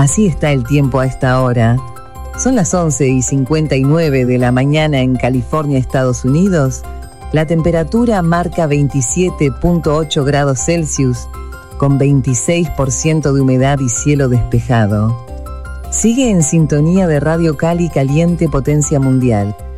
Así está el tiempo a esta hora. Son las 11:59 de la mañana en California, Estados Unidos. La temperatura marca 27.8 grados Celsius, con 26% de humedad y cielo despejado. Sigue en sintonía de Radio Cali Caliente Potencia Mundial.